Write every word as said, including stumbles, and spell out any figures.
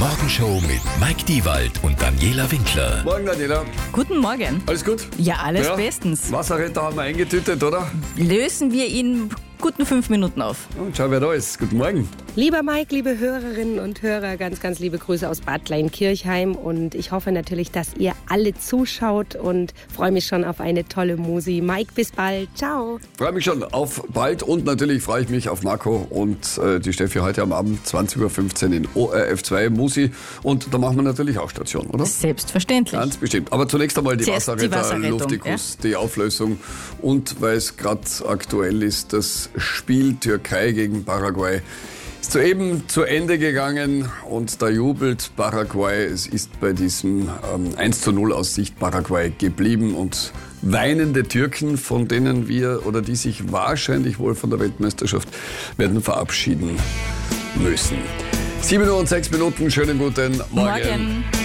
Morgenshow mit Mike Diewald und Daniela Winkler. Morgen, Daniela. Guten Morgen. Alles gut? Ja, alles Ja. bestens. Wasserretter haben wir eingetütet, oder? Lösen wir ihn guten fünf Minuten auf. Und schau, wer da ist. Guten Morgen. Lieber Mike, liebe Hörerinnen und Hörer, ganz, ganz liebe Grüße aus Bad Kleinkirchheim. Und ich hoffe natürlich, dass ihr alle zuschaut und freue mich schon auf eine tolle Musi. Mike, bis bald. Ciao. Freue mich schon auf bald und natürlich freue ich mich auf Marco und äh, die Steffi heute am Abend zwanzig Uhr fünfzehn in O R F zwei Musi. Und da machen wir natürlich auch Station, oder? Selbstverständlich. Ganz bestimmt. Aber zunächst einmal die Zuerst die Wasserretter, Wasserrettung, Luftikus, die Auflösung. Und weil es gerade aktuell ist, das Spiel Türkei gegen Paraguay ist soeben zu Ende gegangen und da jubelt Paraguay. Es ist bei diesem ähm, eins zu null aus Sicht Paraguay geblieben und weinende Türken, von denen wir oder die sich wahrscheinlich wohl von der Weltmeisterschaft werden verabschieden müssen. sieben Uhr und sechs Minuten, schönen guten Morgen. Morgen.